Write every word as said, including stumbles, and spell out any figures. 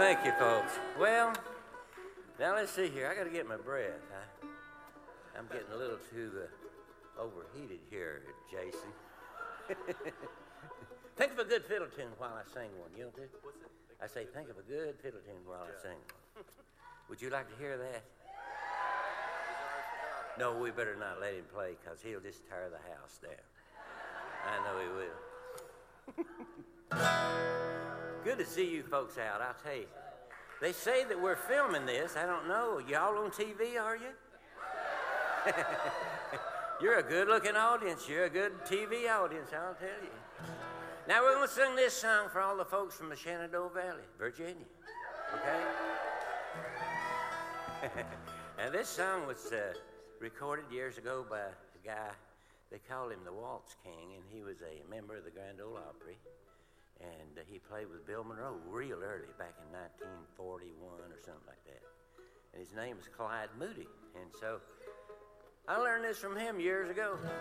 thank you, folks. Well, now let's see here. I got to get my breath. I, I'm getting a little too uh, overheated here, Jason. Think of a good fiddle tune while I sing one. You know what? What's it? I say, think of a good fiddle tune while I sing one. Would you like to hear that? No, we better not let him play, because he'll just tear the house down. I know he will. Good to see you folks out, I'll tell you. They say that we're filming this. I don't know. Y'all on T V, are you? You're a good-looking audience. You're a good T V audience, I'll tell you. Now we're going to sing this song for all the folks from the Shenandoah Valley, Virginia. Okay? And this song was uh, recorded years ago by a guy, they called him the Waltz King, and he was a member of the Grand Ole Opry. And uh, he played with Bill Monroe real early, back in nineteen forty-one or something like that. And his name was Clyde Moody. And so I learned this from him years ago.